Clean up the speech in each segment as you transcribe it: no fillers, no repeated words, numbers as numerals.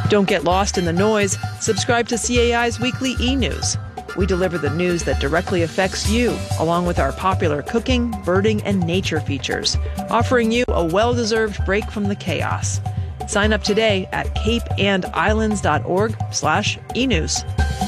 Don't get lost in the noise. Subscribe to CAI's weekly e-news. We deliver the news that directly affects you, along with our popular cooking, birding, and nature features, offering you a well-deserved break from the chaos. Sign up today at capeandislands.org/e-news.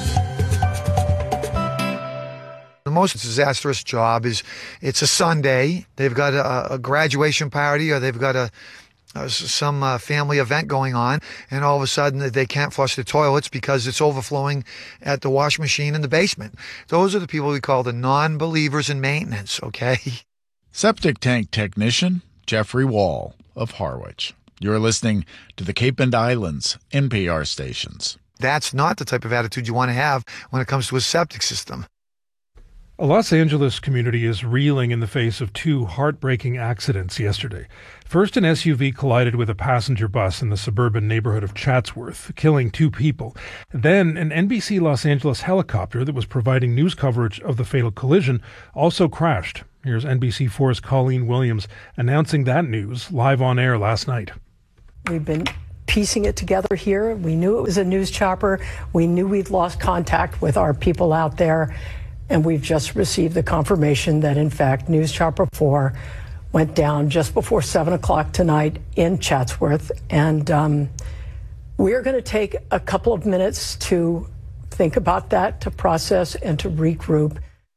The most disastrous job is it's a Sunday. They've got a graduation party, or they've got some family event going on, and all of a sudden they can't flush the toilets because it's overflowing at the wash machine in the basement. Those are the people we call the non-believers in maintenance, okay? Septic tank technician Jeffrey Wall of Harwich. You're listening to the Cape and Islands NPR stations. That's not the type of attitude you want to have when it comes to a septic system. A Los Angeles community is reeling in the face of two heartbreaking accidents yesterday. First, an SUV collided with a passenger bus in the suburban neighborhood of Chatsworth, killing 2 people. Then, an NBC Los Angeles helicopter that was providing news coverage of the fatal collision also crashed. Here's NBC4's Colleen Williams announcing that news live on air last night. We've been piecing it together here. We knew it was a news chopper. We knew we'd lost contact with our people out there. And we've just received the confirmation that, in fact, News Chopper 4 went down just before 7 o'clock tonight in Chatsworth. And we are going to take a couple of minutes to think about that, to process and to regroup.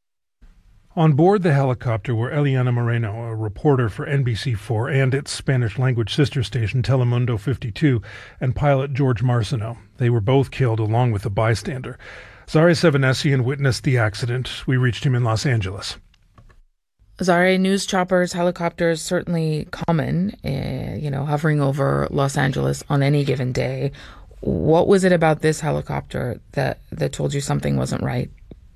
On board the helicopter were Eliana Moreno, a reporter for NBC4 and its Spanish-language sister station Telemundo 52, and pilot George Marcineau. They were both killed along with a bystander. Zare Sevanessian witnessed the accident. We reached him in Los Angeles. Zare, news choppers, helicopters, certainly common, hovering over Los Angeles on any given day. What was it about this helicopter that told you something wasn't right?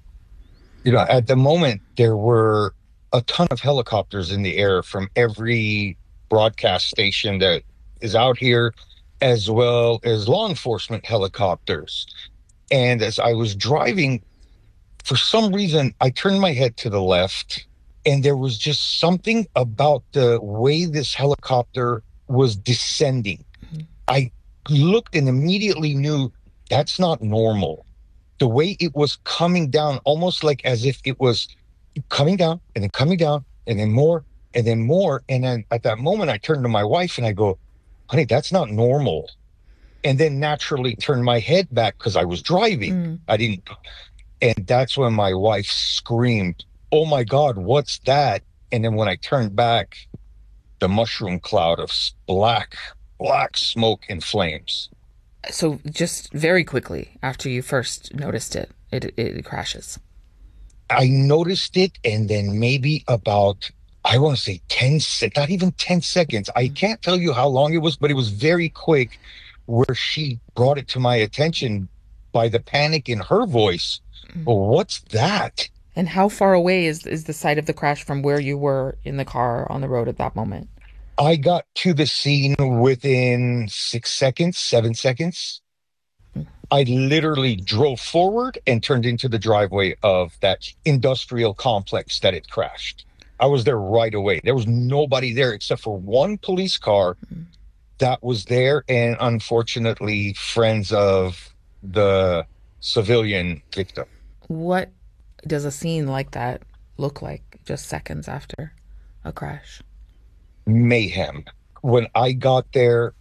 At the moment, there were a ton of helicopters in the air from every broadcast station that is out here, as well as law enforcement helicopters. And as I was driving, for some reason, I turned my head to the left, and there was just something about the way this helicopter was descending. Mm-hmm. I looked and immediately knew that's not normal. The way it was coming down, almost like as if it was coming down and then coming down and then more and then more. And then at that moment, I turned to my wife and I go, honey, that's not normal. And then naturally turned my head back because I was driving. I didn't. And that's when my wife screamed, oh my God, what's that? And then when I turned back, the mushroom cloud of black smoke and flames. So just very quickly after you first noticed it, it crashes. I noticed it, and then maybe about, I want to say not even 10 seconds. I can't tell you how long it was, but it was very quick, where she brought it to my attention by the panic in her voice. Well, what's that? And how far away is the site of the crash from where you were in the car on the road at that moment? I got to the scene within 7 seconds. I literally drove forward and turned into the driveway of that industrial complex that it crashed. I was there right away. There was nobody there except for one police car that was there, and unfortunately friends of the civilian victim. What does a scene like that look like just seconds after a crash? Mayhem. When I got there,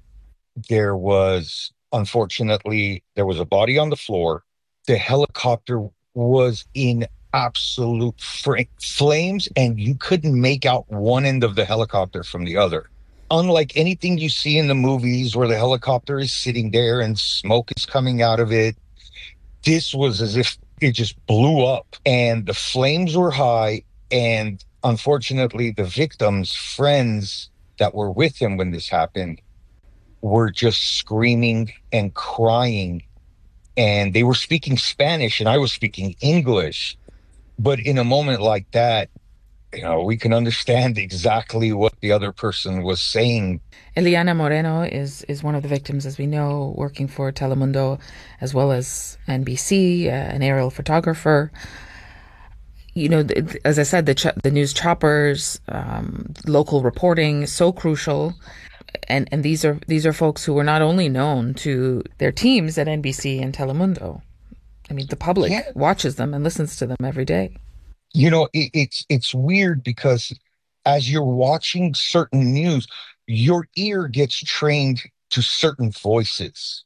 unfortunately, there was a body on the floor. The helicopter was in absolute flames, and you couldn't make out one end of the helicopter from the other. Unlike anything you see in the movies where the helicopter is sitting there and smoke is coming out of it, this was as if it just blew up, and the flames were high. And unfortunately, the victim's friends that were with him when this happened were just screaming and crying, and they were speaking Spanish and I was speaking English. But in a moment like that, we can understand exactly what the other person was saying. Eliana Moreno is one of the victims, as we know, working for Telemundo as well as NBC, an aerial photographer. As I said, the news choppers, local reporting, so crucial. and these are folks who were not only known to their teams at NBC and Telemundo. I mean, the public watches them and listens to them every day. You know, it's weird because as you're watching certain news, your ear gets trained to certain voices,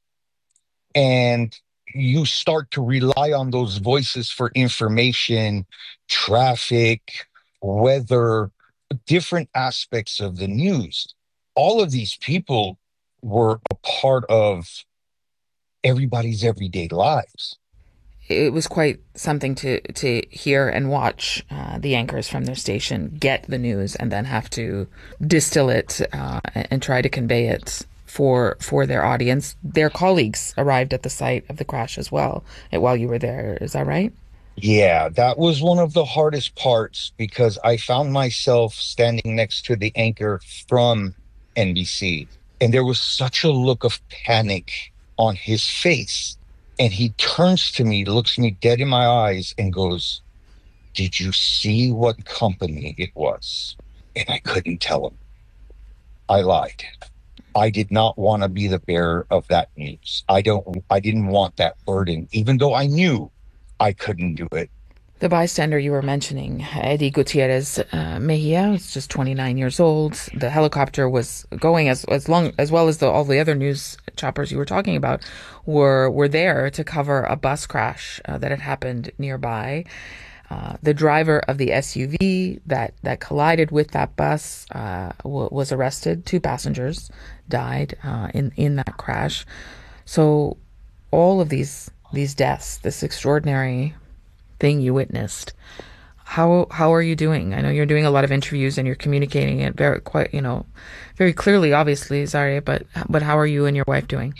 and you start to rely on those voices for information, traffic, weather, different aspects of the news. All of these people were a part of everybody's everyday lives. It was quite something to hear and watch the anchors from their station get the news and then have to distill it and try to convey it for their audience. Their colleagues arrived at the site of the crash as well while you were there. Is that right? Yeah, that was one of the hardest parts because I found myself standing next to the anchor from NBC, and there was such a look of panic on his face. And he turns to me, looks me dead in my eyes, and goes, "Did you see what company it was?" And I couldn't tell him. I lied. I did not want to be the bearer of that news. I didn't want that burden, even though I knew I couldn't do it. The bystander you were mentioning, Eddie Gutierrez Mejia, was just 29 years old. The helicopter was going as well as all the other news choppers you were talking about were there to cover a bus crash that had happened nearby. The driver of the SUV that collided with that bus was arrested. 2 passengers died in that crash. So all of these deaths, this extraordinary thing you witnessed, how are you doing? I know you're doing a lot of interviews and you're communicating it very clearly, obviously, Zahria, but how are you and your wife doing?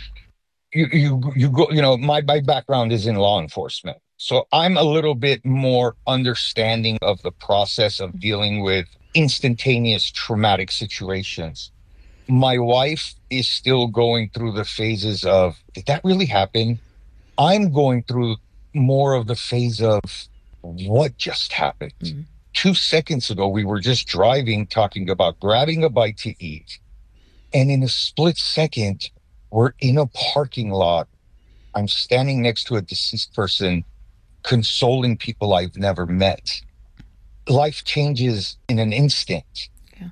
You go, you know, my background is in law enforcement, so I'm a little bit more understanding of the process of dealing with instantaneous traumatic situations. My wife is still going through the phases of, did that really happen? I'm going through more of the phase of what just happened. Mm-hmm. 2 seconds ago, we were just driving, talking about grabbing a bite to eat. And in a split second, we're in a parking lot. I'm standing next to a deceased person, consoling people I've never met. Life changes in an instant.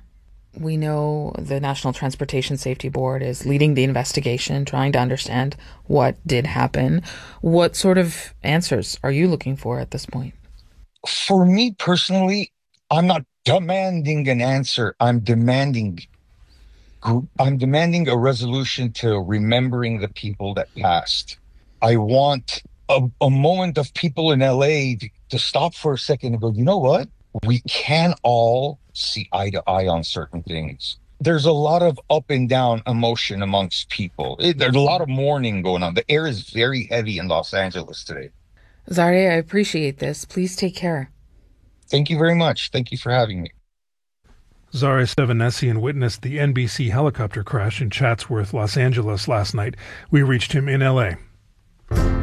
We know the National Transportation Safety Board is leading the investigation, trying to understand what did happen. What sort of answers are you looking for at this point? For me personally, I'm not demanding an answer. I'm demanding a resolution to remembering the people that passed. I want a moment of people in LA to stop for a second and go, you know what? We can all see eye to eye on certain things. There's a lot of up and down emotion amongst people. There's a lot of mourning going on. The air is very heavy in Los Angeles today. Zahria, I appreciate this. Please take care. Thank you very much. Thank you for having me. Zahria Stevenessian witnessed the NBC helicopter crash in Chatsworth, Los Angeles last night. We reached him in L.A.